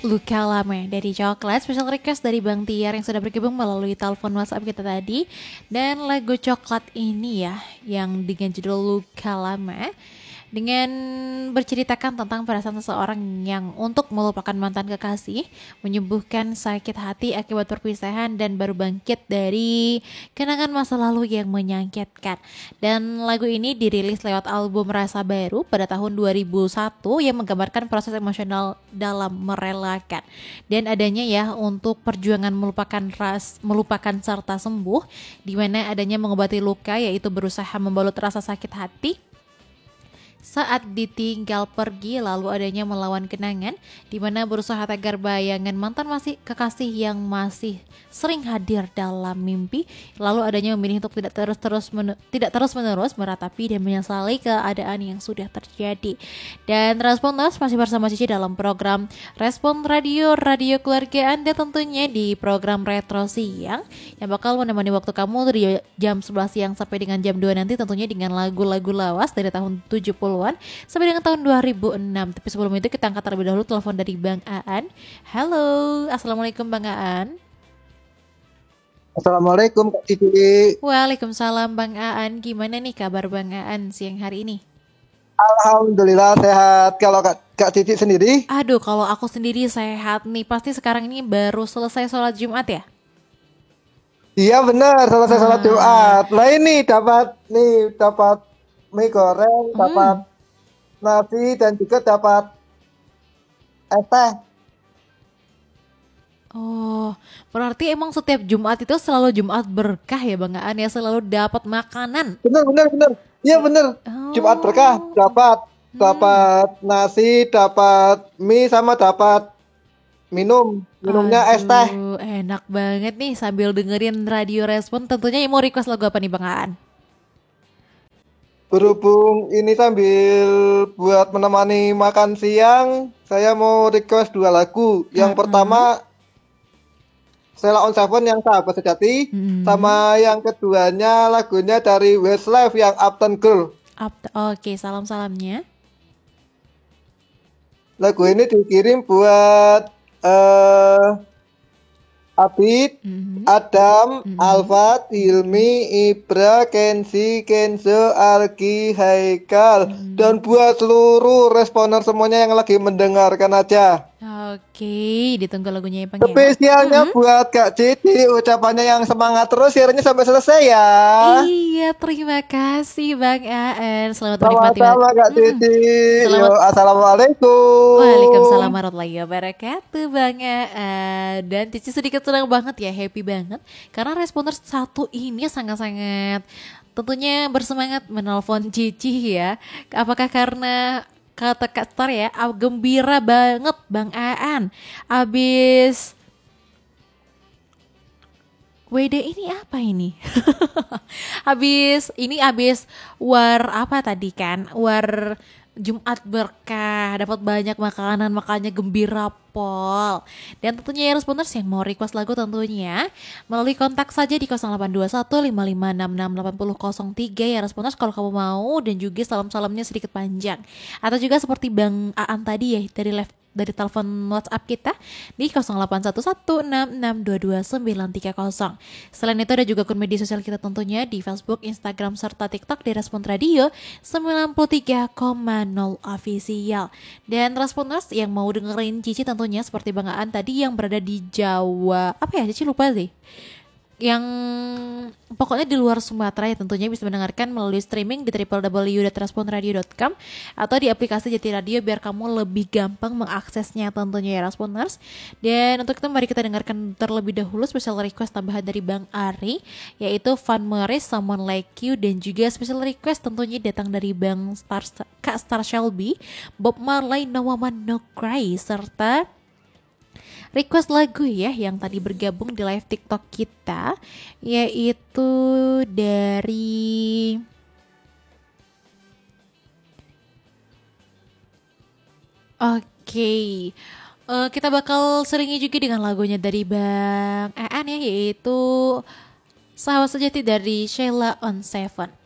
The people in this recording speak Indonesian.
Luka Lama dari Coklat, special request dari Bang Tiar yang sudah bergabung melalui telepon WhatsApp kita tadi. Dan lagu Coklat ini ya, yang dengan judul Luka Lama, dengan berceritakan tentang perasaan seseorang yang untuk melupakan mantan kekasih, menyembuhkan sakit hati akibat perpisahan dan baru bangkit dari kenangan masa lalu yang menyakitkan. Dan lagu ini dirilis lewat album Rasa Baru pada tahun 2001 yang menggambarkan proses emosional dalam merelakan. Dan adanya ya untuk perjuangan melupakan serta sembuh, di mana adanya mengobati luka yaitu berusaha membalut rasa sakit hati saat ditinggal pergi, lalu adanya melawan kenangan di mana berusaha tegar bayangan mantan masih kekasih yang masih sering hadir dalam mimpi, lalu adanya memilih untuk tidak terus menerus meratapi dan menyesali keadaan yang sudah terjadi. Dan Responders masih bersama Cici dalam program Respon Radio Keluarga Anda, tentunya di program Retro Siang yang bakal menemani waktu kamu dari jam 11 siang sampai dengan jam 2 nanti, tentunya dengan lagu-lagu lawas dari tahun 70-an sampai dengan tahun 2006. Tapi sebelum itu kita angkat terlebih dahulu telepon dari Bang Aan. Halo, Assalamualaikum Bang Aan. Assalamualaikum Kak Cici. Waalaikumsalam Bang Aan. Gimana nih kabar Bang Aan siang hari ini? Alhamdulillah sehat. Kalau Kak Cici sendiri? Aduh, kalau aku sendiri sehat nih. Pasti sekarang ini baru selesai sholat Jumat ya? Iya benar, selesai sholat Jumat. Nah ini dapat mie goreng, dapat nasi dan juga dapat es teh. Oh, berarti emang setiap Jumat itu selalu Jumat berkah ya Bang Aan ya? Selalu dapat makanan. Benar. Iya benar. Jumat berkah Oh. dapat nasi, dapat mie sama dapat minumnya es teh. Aduh, enak banget nih sambil dengerin radio Respon. Tentunya yang mau request lagu apa nih Bang Aan? Berhubung ini sambil buat menemani makan siang, saya mau request 2 lagu. Yang pertama Sheila on Seven yang Sahabat Sejati, sama yang keduanya lagunya dari Westlife yang Uptown Girl. Oke, salam-salamnya. Lagu ini dikirim buat Abid, Adam, Alfat, Hilmi, Ibra, Kenzi, Kenzo, Argi, Haikal, dan buat seluruh responer semuanya yang lagi mendengarkan aja. Oke, ditunggu lagunya ya Bang ya. Spesialnya buat Kak Cici, ucapannya yang semangat terus, siarannya sampai selesai ya. Iya, terima kasih Bang Aan. Selamat menikmati. Sama-sama Kak Cici. Selamat. Yo, assalamualaikum. Waalaikumsalam warahmatullahi wabarakatuh Bang Aan. Dan Cici sedikit senang banget ya, happy banget karena responer satu ini sangat-sangat tentunya bersemangat menelpon Cici ya. Apakah karena kata Kak Star ya, gembira banget Bang Aan abis WD ini apa ini? Habis war apa tadi kan? War Jumat berkah, dapat banyak makanan, makanya gembira pol. Dan tentunya ya responders yang mau request lagu tentunya melalui kontak saja di 082155668003 ya responders kalau kamu mau, dan juga salam-salamnya sedikit panjang. Atau juga seperti Bang Aan tadi ya dari telepon WhatsApp kita di 081166222930. Selain itu ada juga akun media sosial kita tentunya di Facebook, Instagram, serta TikTok di Respon Radio 93,0 official. Dan responders yang mau dengerin Cici tentunya seperti Bang Aan tadi yang berada di Jawa, apa ya Cici lupa sih, yang pokoknya di luar Sumatera ya, tentunya bisa mendengarkan melalui streaming di www.responradio.com atau di aplikasi Jati Radio biar kamu lebih gampang mengaksesnya tentunya ya Responders. Dan untuk itu mari kita dengarkan terlebih dahulu special request tambahan dari Bang Ari, yaitu Van Morris, Someone Like You, dan juga special request tentunya datang dari Kak Star Shelby, Bob Marley, No Woman No Cry, serta request lagu ya yang tadi bergabung di live TikTok kita, yaitu dari kita bakal selingi juga dengan lagunya dari Bang Aan ya, yaitu Sahabat Sejati dari Sheila on Seven.